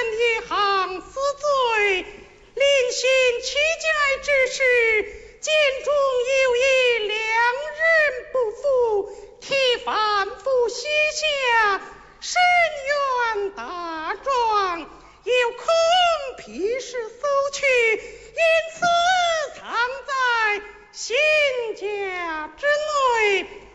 一行死罪，临行弃甲之时，监中有一良人不服，提反复西下，深冤大状，有空僻室搜去，因此藏在新家之内。